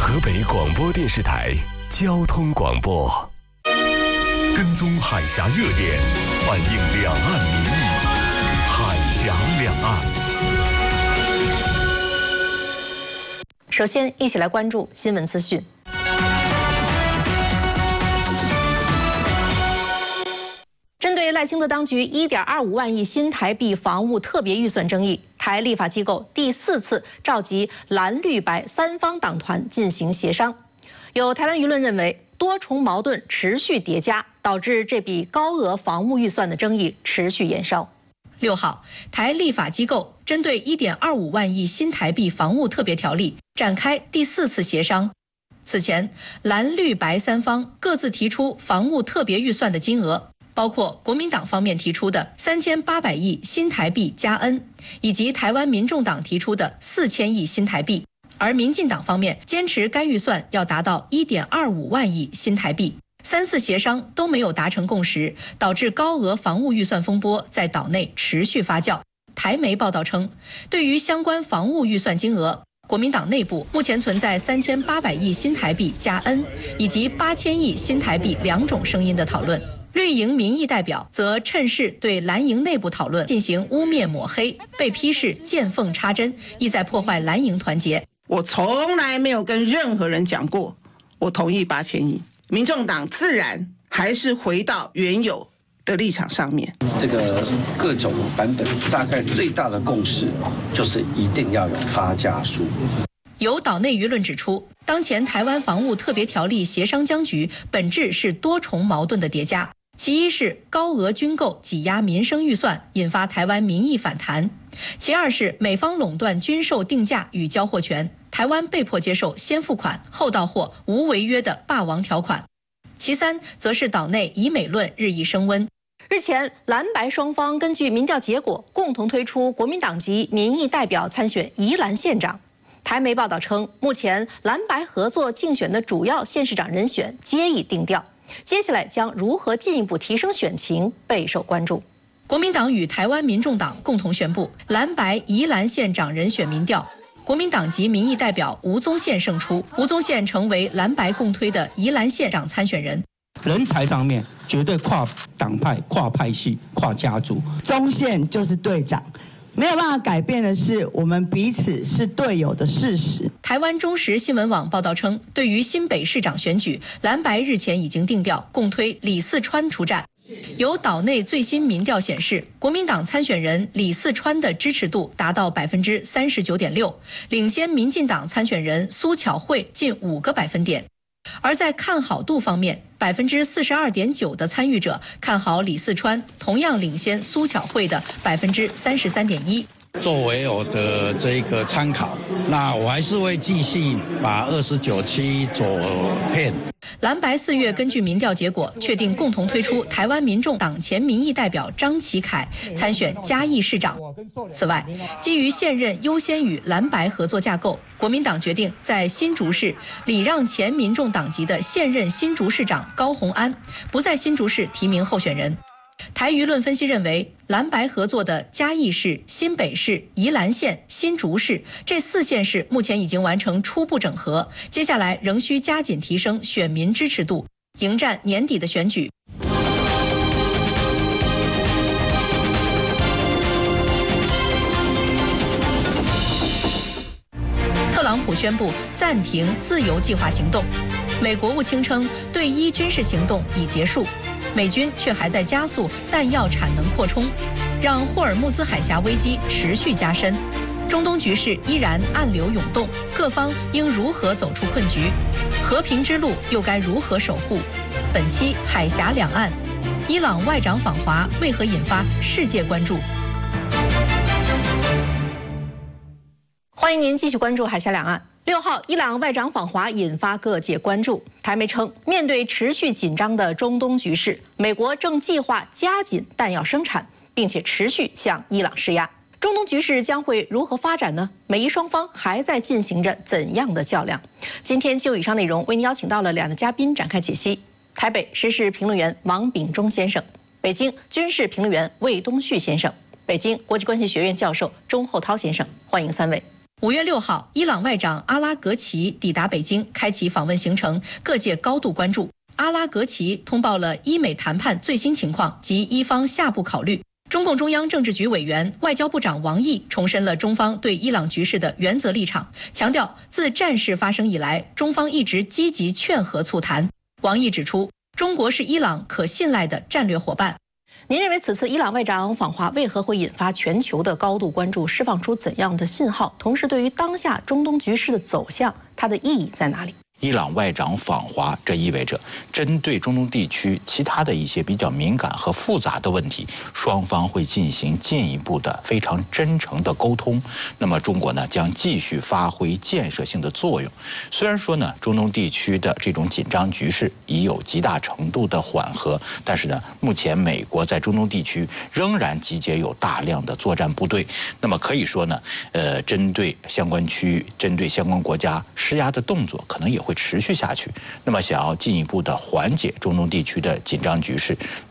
河北广播电视台交通广播，跟踪海峡热点，反映两岸民意，海峡两岸。 首先，一起来关注新闻资讯。针对赖清德当局1.25万亿新台币防务特别预算争议，台立法机构第4次召集蓝绿白3方党团进行协商。有台湾舆论认为，多重矛盾持续叠加，导致这笔高额防务预算的争议持续延烧。6号，台立法机构针对1.25万亿新台币防务特别条例展开第4次协商。此前，蓝绿白3方各自提出防务特别预算的金额，包括国民党方面提出的3800亿新台币加 N， 以及台湾民众党提出的4000亿新台币，而民进党方面坚持该预算要达到1.25万亿新台币。3次协商都没有达成共识，导致高额防务预算风波在岛内持续发酵。台媒报道称，对于相关防务预算金额，国民党内部目前存在3800亿新台币加 N 以及8000亿新台币2种声音的讨论。绿营民意代表则趁势对蓝营内部讨论进行污蔑抹黑，被批是见缝插针，意在破坏蓝营团结。 我从来没有跟任何人讲过我同意8000亿，民众党自然还是回到原有的立场上面。 这个各种版本大概最大的共识就是一定要有发价数。 有岛内舆论指出，当前台湾防务特别条例协商僵局本质是多重矛盾的叠加。其一是高额军购挤压民生预算，引发台湾民意反弹；其二是美方垄断军售定价与交货权，台湾被迫接受先付款后到货无违约的霸王条款；其三则是岛内以美论日益升温。日前，蓝白双方根据民调结果，共同推出国民党籍民意代表参选宜兰县长。台媒报道称，目前蓝白合作竞选的主要县市长人选皆已定调。接下来将如何进一步提升选情备受关注。国民党与台湾民众党共同宣布，蓝白宜兰县长人选民调，国民党籍民意代表吴宗宪胜出，吴宗宪成为蓝白共推的宜兰县长参选人。 人才上面绝对跨党派、跨派系、跨家族， 宗宪就是队长。没有办法改变的是，我们彼此是队友的事实。 台湾中时新闻网报道称，对于新北市长选举，蓝白日前已经定调，共推李四川出战。有岛内最新民调显示，国民党参选人李四川的支持度达到39.6%，领先民进党参选人苏巧慧近5个百分点。而在看好度方面，42.9%的参与者看好李四川，同样领先苏巧慧的33.1%。 作为我的这个参考，那我还是会继续把29区走遍。 蓝白4月根据民调结果确定共同推出台湾民众党前民意代表张启凯参选嘉义市长。此外，基于现任优先与蓝白合作架构，国民党决定在新竹市礼让前民众党籍的现任新竹市长高虹安，不在新竹市提名候选人。台舆论分析认为，蓝白合作的嘉义市、新北市、宜兰县、新竹市这4县市目前已经完成初步整合，接下来仍需加紧提升选民支持度，迎战年底的选举。特朗普宣布暂停自由计划行动，美国务卿称对伊军事行动已结束。美军却还在加速弹药产能扩充，让霍尔木兹海峡危机持续加深。中东局势依然暗流涌动，各方应如何走出困局？和平之路又该如何守护？本期海峡两岸，伊朗外长访华为何引发世界关注？欢迎您继续关注海峡两岸。6号，伊朗外长访华引发各界关注。台媒称，面对持续紧张的中东局势，美国正计划加紧弹药生产，并且持续向伊朗施压。中东局势将会如何发展呢？美伊双方还在进行着怎样的较量？今天就以上内容为您邀请到了2位嘉宾展开解析：台北时事评论员王炳忠先生，北京军事评论员魏东旭先生，北京国际关系学院教授钟厚涛先生。欢迎3位。 5月6号，伊朗外长阿拉格齐抵达北京，开启访问行程，各界高度关注。阿拉格齐通报了伊美谈判最新情况及伊方下步考虑。中共中央政治局委员、外交部长王毅重申了中方对伊朗局势的原则立场，强调自战事发生以来，中方一直积极劝和促谈。王毅指出，中国是伊朗可信赖的战略伙伴。您认为此次伊朗外长访华为何会引发全球的高度关注，释放出怎样的信号？同时，对于当下中东局势的走向，它的意义在哪里？ 伊朗外长访华，这意味着针对中东地区其他的一些比较敏感和复杂的问题，双方会进行进一步的非常真诚的沟通。那么中国呢，将继续发挥建设性的作用。虽然说呢，中东地区的这种紧张局势已有极大程度的缓和，但是呢，目前美国在中东地区仍然集结有大量的作战部队。那么可以说呢，针对相关区域、针对相关国家施压的动作，可能也会持续下去。那么想要进一步的缓解中东地区的紧张局势，